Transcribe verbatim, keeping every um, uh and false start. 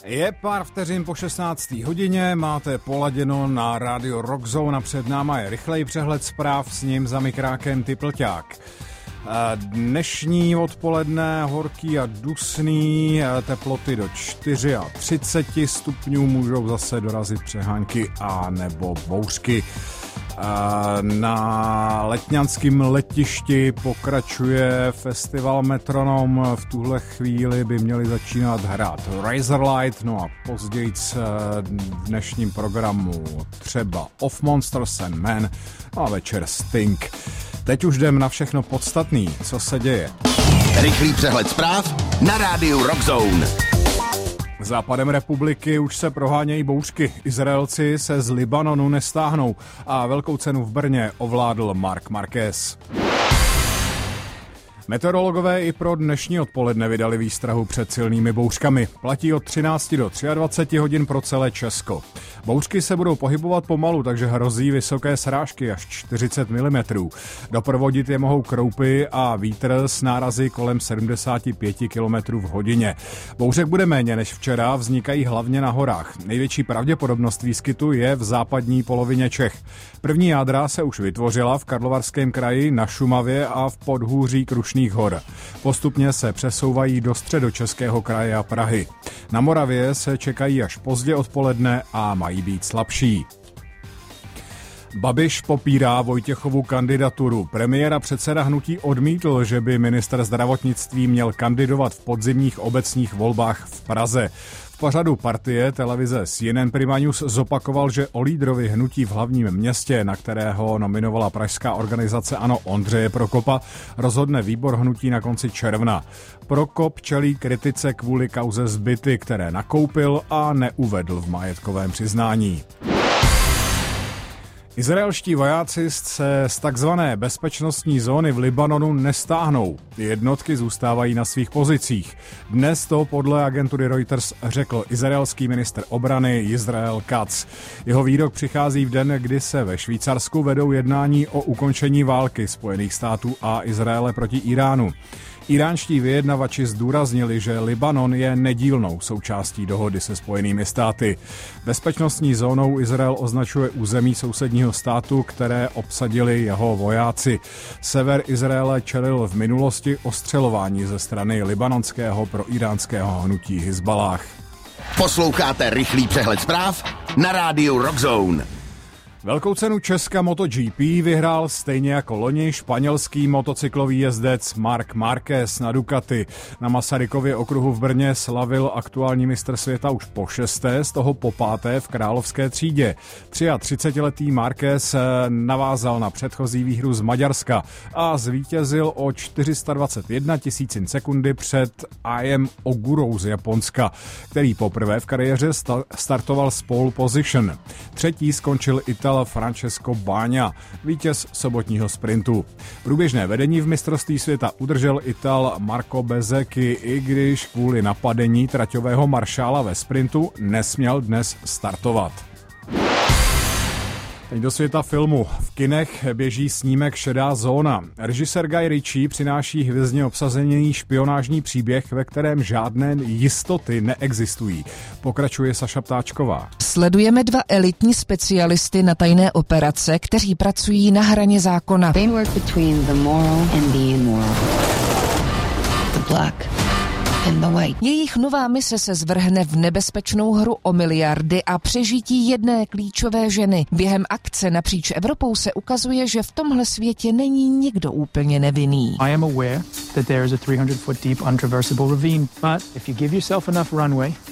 Je pár vteřin po šestnácté hodině, máte poladěno na rádio Rockzone a před náma je rychlej přehled zpráv, s ním za mikrákem Typlťák. Dnešní odpoledne horký a dusný, teploty do třicet čtyři stupňů, můžou zase dorazit přehánky a nebo bouřky. Na letňanském letišti pokračuje festival Metronom. V tuhle chvíli by měli začínat hrát Razorlight, no a později v dnešním programu třeba Of Monsters and Men a večer Sting. Teď už jdem na všechno podstatný, co se děje. Rychlý přehled zpráv na rádiu Rockzone. Západem republiky už se prohánějí bouřky. Izraelci se z Libanonu nestáhnou a velkou cenu v Brně ovládl Marc Marquez. Meteorologové i pro dnešní odpoledne vydali výstrahu před silnými bouřkami. Platí od třinácti do dvaceti třech hodin pro celé Česko. Bouřky se budou pohybovat pomalu, takže hrozí vysoké srážky až čtyřicet milimetrů. Doprovodit je mohou kroupy a vítr s nárazy kolem sedmdesát pět kilometrů v hodině. Bouřek bude méně než včera, vznikají hlavně na horách. Největší pravděpodobnost výskytu je v západní polovině Čech. První jádra se už vytvořila v Karlovarském kraji, na Šumavě a v podhůří Krušných hor. Postupně se přesouvají do středočeského kraje a Prahy. Na Moravě se čekají až pozdě odpoledne a mají být slabší. Babiš popírá Vojtěchovu kandidaturu. Premiér a předseda hnutí odmítl, že by ministr zdravotnictví měl kandidovat v podzimních obecních volbách v Praze. V pořadu partie televize C N N Prima News zopakoval, že o lídrovi hnutí v hlavním městě, na kterého nominovala pražská organizace ANO Ondřeje Prokopa, rozhodne výbor hnutí na konci června. Prokop čelí kritice kvůli kauze zbyty, které nakoupil a neuvedl v majetkovém přiznání. Izraelští vojáci se z takzvané bezpečnostní zóny v Libanonu nestáhnou. Jednotky zůstávají na svých pozicích. Dnes to podle agentury Reuters řekl izraelský ministr obrany Israel Katz. Jeho výrok přichází v den, kdy se ve Švýcarsku vedou jednání o ukončení války Spojených států a Izraele proti Iránu. Iránští vyjednavači zdůraznili, že Libanon je nedílnou součástí dohody se Spojenými státy. Bezpečnostní zónou Izrael označuje území sousedního státu, které obsadili jeho vojáci. Sever Izraele čelil v minulosti ostřelování ze strany libanonského proiránského hnutí Hizballáh. Posloucháte rychlý přehled zpráv na rádiu Rockzone. Velkou cenu Česka MotoGP vyhrál stejně jako loni španělský motocyklový jezdec Marc Marquez na Ducati. Na Masarykově okruhu v Brně slavil aktuální mistr světa už po šesté, z toho po páté v královské třídě. třiatřicetiletý Marquez navázal na předchozí výhru z Maďarska a zvítězil o čtyři sta dvacet jedna tisícin sekundy před Aiem Ogurou z Japonska, který poprvé v kariéře startoval z pole position. Třetí skončil Ital Francesco Bagna, vítěz sobotního sprintu. Průběžné vedení v mistrovství světa udržel Ital Marco Bezzecchi, i když kvůli napadení traťového maršála ve sprintu nesměl dnes startovat. Teď do světa filmu. V kinech běží snímek Šedá zóna. Režisér Guy Ritchie přináší hvězdně obsazený špionážní příběh, ve kterém žádné jistoty neexistují. Pokračuje Saša Ptáčková. Sledujeme dva elitní specialisty na tajné operace, kteří pracují na hraně zákona. They work between the moral and the immoral. The black and the white. Jejich nová mise se zvrhne v nebezpečnou hru o miliardy a přežití jedné klíčové ženy. Během akce napříč Evropou se ukazuje, že v tomhle světě není nikdo úplně nevinný. I am aware that there is a three hundred foot deep untraversable ravine, but if you give yourself enough runway